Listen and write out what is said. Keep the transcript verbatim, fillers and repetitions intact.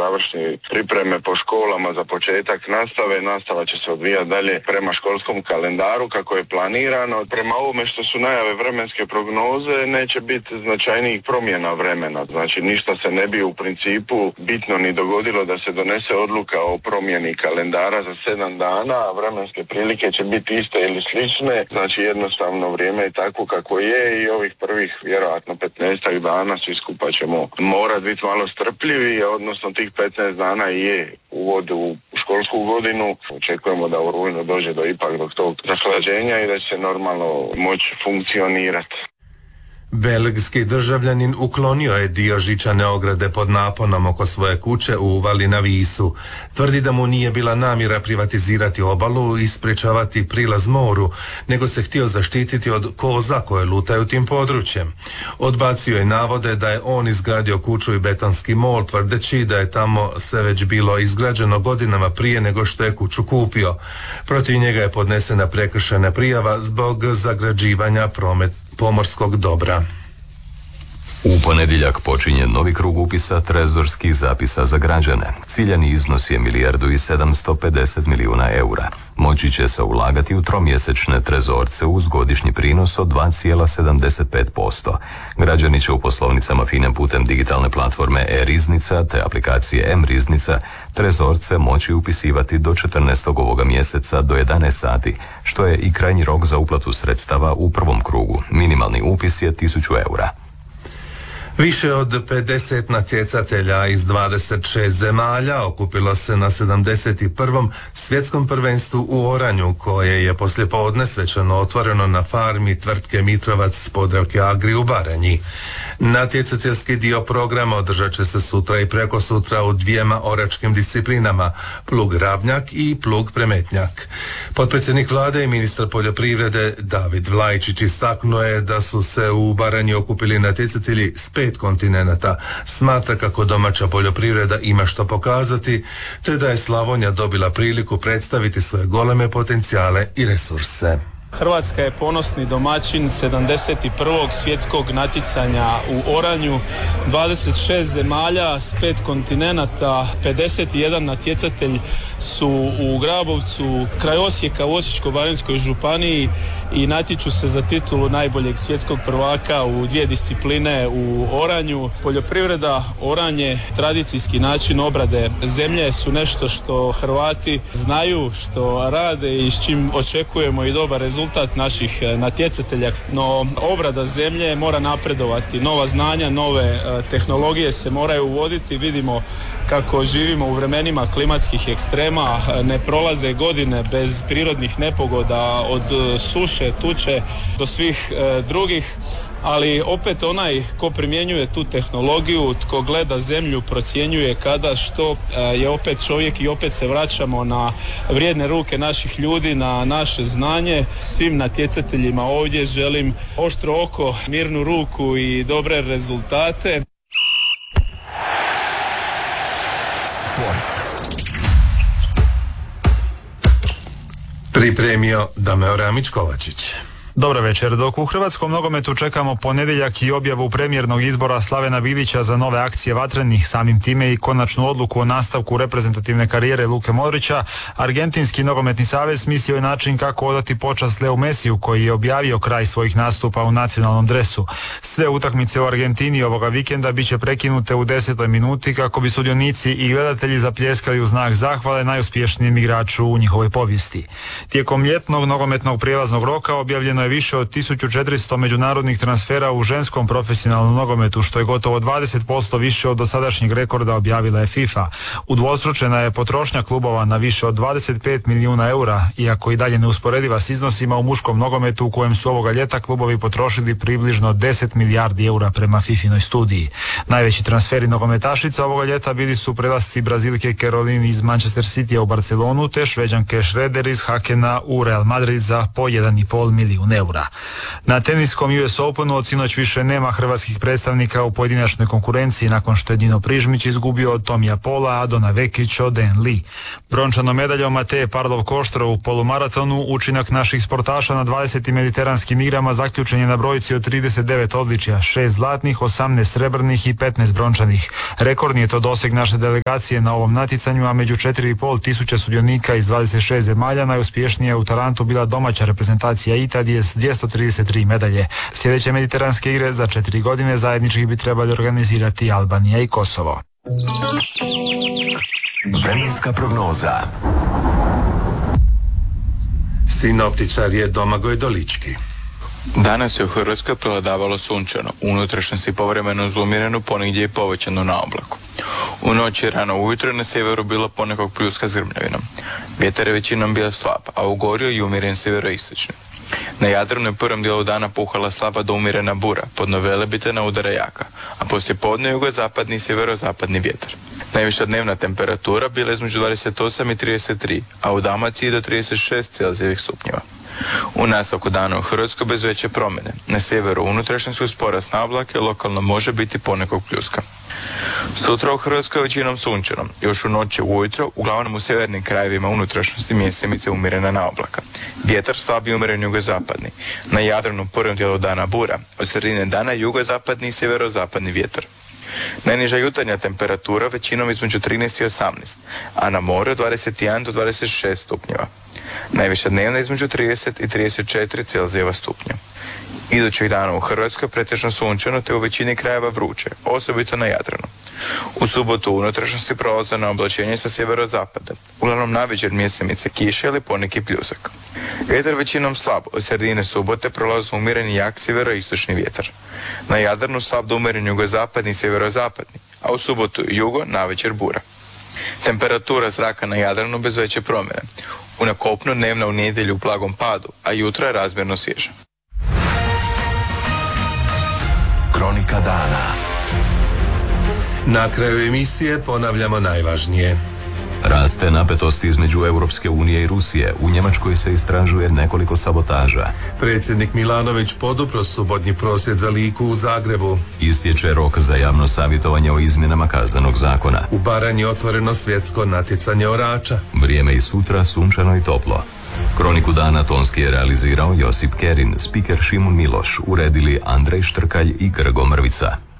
završni pripreme po školama za početak nastave. Nastava će se odvijati dalje prema školskom kalendaru kako je planirano. Prema ovome što su najave vremenske prognoze neće biti značajnijih promjena vremena. Znači ništa se ne bi u principu bitno ni dogodilo da se donese odluka o promjeni kalendara za sedam dana, a vremenske prilike će biti iste ili slične. Znači jednostavno vrijeme je tako kako je i ovih prvih vjerojatno petnaestak dana svi skupa ćemo morati biti malo strpljivi, odnosno tih petnaest dana je uvod u školsku godinu. Očekujemo da u rujnu dođe do ipak do tog zahlađenja i da će se normalno moći funkcionirati. Belgijski državljanin uklonio je dio žičane ograde pod naponom oko svoje kuće u uvali na Visu. Tvrdi da mu nije bila namjera privatizirati obalu i sprečavati prilaz moru, nego se htio zaštititi od koza koje lutaju tim područjem. Odbacio je navode da je on izgradio kuću i betonski mol, tvrdeći da je tamo sve već bilo izgrađeno godinama prije nego što je kuću kupio. Protiv njega je podnesena prekršajna prijava zbog zagrađivanja promet pomorskog dobra. U ponedjeljak počinje novi krug upisa trezorskih zapisa za građane. Ciljani iznos je milijardu i sedamsto pedeset milijuna eura. Moći će se ulagati u tromjesečne trezorce uz godišnji prinos od dva zarez sedamdeset pet posto. Građani će u poslovnicama FINA putem digitalne platforme e-riznica te aplikacije M-riznica trezorce moći upisivati do četrnaestog ovoga mjeseca do jedanaest sati, što je i krajnji rok za uplatu sredstava u prvom krugu. Minimalni upis je tisuću eura. Više od pedeset natjecatelja iz dvadeset šest zemalja okupilo se na sedamdeset prvom svjetskom prvenstvu u oranju, koje je poslijepodne svečano otvoreno na farmi tvrtke Mitrovac Podravke Agri u Baranji. Natjecateljski dio programa održat će se sutra i preko sutra u dvijema oračkim disciplinama, plug ravnjak i plug premetnjak. Potpredsjednik vlade i ministar poljoprivrede David Vlajčić istaknuo je da su se u Baranji okupili natjecatelji s pet kontinenata. Smatra kako domaća poljoprivreda ima što pokazati, te da je Slavonija dobila priliku predstaviti svoje goleme potencijale i resurse. Hrvatska je ponosni domaćin sedamdeset prvog svjetskog natjecanja u oranju, dvadeset šest zemalja s pet kontinenata, pedeset jedan natjecatelj su u Grabovcu, kraj Osijeka u Osječko-baranjskoj županiji i natječu se za titulu najboljeg svjetskog prvaka u dvije discipline u oranju. Poljoprivreda, oranje, tradicijski način obrade zemlje su nešto što Hrvati znaju, što rade i s čim očekujemo i dobar rezultat naših natjecatelja. No, obrada zemlje mora napredovati, nova znanja, nove tehnologije se moraju uvoditi. Vidimo kako živimo u vremenima klimatskih ekstrema, ne prolaze godine bez prirodnih nepogoda, od suše, tuče do svih e, drugih, ali opet onaj ko primjenjuje tu tehnologiju, tko gleda zemlju, procjenjuje kada što e, je opet čovjek i opet se vraćamo na vrijedne ruke naših ljudi, na naše znanje. Svim natjecateljima ovdje želim oštro oko, mirnu ruku i dobre rezultate. Sport. Pripremio Dameo Ramić-Kovačić. Dobro večer. Dok u hrvatskom nogometu čekamo ponedjeljak i objavu premijernog izbora Slavena Bilića za nove akcije vatrenih, samim time i konačnu odluku o nastavku reprezentativne karijere Luke Modrića, Argentinski nogometni savez mislio je način kako odati počast Leo Mesiju, koji je objavio kraj svojih nastupa u nacionalnom dresu. Sve utakmice u Argentini ovoga vikenda bit će prekinute u desetoj minuti kako bi sudionici i gledatelji zapljeskali u znak zahvale najuspješnijem igraču u njihovoj povijesti. Tijekom ljetnog nogometnog prijelaznog roka objavljeno je više od tisuću četiristo međunarodnih transfera u ženskom profesionalnom nogometu, što je gotovo dvadeset posto više od dosadašnjeg rekorda, objavila je FIFA. Udvostručena je potrošnja klubova na više od dvadeset pet milijuna eura, iako i dalje neusporediva s iznosima u muškom nogometu u kojem su ovoga ljeta klubovi potrošili približno deset milijardi eura prema fifinoj studiji. Najveći transferi nogometašica ovoga ljeta bili su prelasci Brazilke Caroline iz Manchester Citya u Barcelonu te Šveđanke Schroeder iz Hakena u Real Madrid za po jedan i pol milijun eura. Na teniskom U S Openu od sinoć više nema hrvatskih predstavnika u pojedinačnoj konkurenciji nakon što je Dino Prižmić izgubio od Tomija Pola, a Dona Vekić od Dan Lee. Brončanom medaljom Mateje Parlov Koštro u polumaratonu učinak naših sportaša na dvadesetim mediteranskim igrama zaključen je na brojci od trideset devet odličja, šest zlatnih, osamnaest srebrnih i petnaest brončanih. Rekordni je to doseg naše delegacije na ovom natjecanju, a među četiri i pol tisuća sudionika iz dvadeset šest zemalja najuspješnija u Tarantu bila domaća reprezentacija Italije s dvjesto trideset tri medalje. Sljedeće mediteranske igre za četiri godine zajednički bi trebali organizirati Albanija i Kosovo. Vremenska prognoza. Sinoptičar je Domagoj Dolički. Danas je u Hrvatskoj prevladavalo sunčano, u unutrašnjosti povremeno uz umjerenu, ponegdje i povećano na oblaku. U noći i rano ujutro na sjeveru bilo ponekog pljuska s grmljavinom. Vjetar je većinom bio slab, a u gorju i umjeren sjeveroistočni. Na Jadranu je prvom dijelu dana puhala slaba do umjerena bura, podno Velebitena udara jaka, a poslije podne jugozapadni i sjeverozapadni vjetar. Najviša dnevna temperatura bila između dvadeset osam i trideset tri, a u Dalmaciji do trideset šest celzijevih stupnjeva. U nastavku dana u Hrvatskoj bez veće promjene. Na sjeveru unutrašnjost uz porast na oblake lokalno može biti ponekog pljuska. Sutra u Hrvatskoj je većinom sunčano. Još u noći ujutro, uglavnom u sjevernim krajevima unutrašnjosti mjesemice umjerena na oblaka. Vjetar slabiji umjeren jugozapadni. Na Jadranu prvom dijelu dana bura, od sredine dana jugozapadni i sjeverozapadni vjetar. Najniža jutarnja temperatura većinom između trinaest i osamnaest, a na moru dvadeset jedan do dvadeset šest stupnjeva. Najviša dnevna između trideset i trideset četiri celzijeva stupnja. Idućih dana u Hrvatskoj pretežno sunčano te u većini krajeva vruće, osobito na Jadranu. U subotu u unutrašnjosti prolaze na oblačenje sa sjeverozapada, uglavnom navečer mjesemice kiše ili poneki pljusak. Vjetar većinom slab, od sredine subote prolazi umjereni jak sjeveroistočni vjetar. Na Jadranu slab do umjeren jugozapadni i sjeverozapadni, a u subotu i jugo navečer bura. Temperatura zraka na Jadranu bez veće promjene. U na kopnu dnevna u nedjelju u blagom padu, a jutra je razmjerno svježa. Kronika dana. Na kraju emisije ponavljamo najvažnije. Raste napetost između Europske unije i Rusije. U Njemačkoj se istražuje nekoliko sabotaža. Predsjednik Milanović podupro subotnji prosvjed za Liku u Zagrebu. Istječe rok za javno savjetovanje o izmjenama kaznenog zakona. U Baranji otvoreno svjetsko natjecanje orača. Vrijeme i sutra sunčano i toplo. Kroniku dana tonski je realizirao Josip Kerin, spiker Šimun Miloš, uredili Andrej Štrkalj i Grgo Mrvica.